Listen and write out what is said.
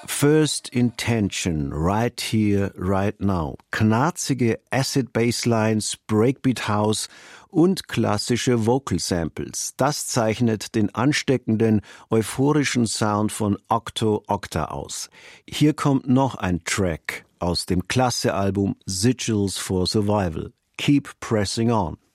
First Intention, Right Here, Right Now. Knarzige Acid-Basslines, Breakbeat House und klassische Vocal Samples. Das zeichnet den ansteckenden, euphorischen Sound von Octo Octa aus. Hier kommt noch ein Track aus dem Klasse-Album Sigils for Survival. Keep Pressing On.